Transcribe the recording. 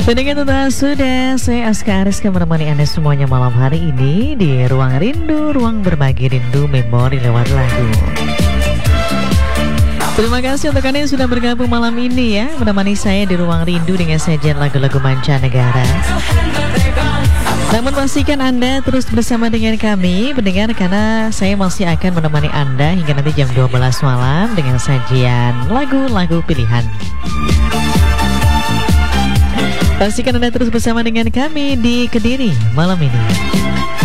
Pendengar tentu sudah, saya Aska Ariska menemani Anda semuanya malam hari ini di Ruang Rindu, ruang berbagi rindu memori lewat lagu. Terima kasih untuk Anda yang sudah bergabung malam ini ya, menemani saya di Ruang Rindu dengan sajian lagu-lagu mancanegara. Namun pastikan Anda terus bersama dengan kami, pendengar, karena saya masih akan menemani Anda hingga nanti jam 12 malam dengan sajian lagu-lagu pilihan. Pastikan Anda terus bersama dengan kami di Kediri malam ini.